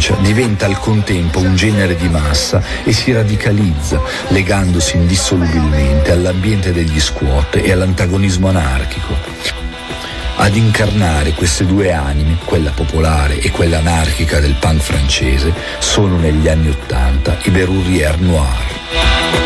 Francia, diventa al contempo un genere di massa e si radicalizza, legandosi indissolubilmente all'ambiente degli squat e all'antagonismo anarchico. Ad incarnare queste due anime, quella popolare e quella anarchica del punk francese, sono negli anni '80 i Berrurier Noir.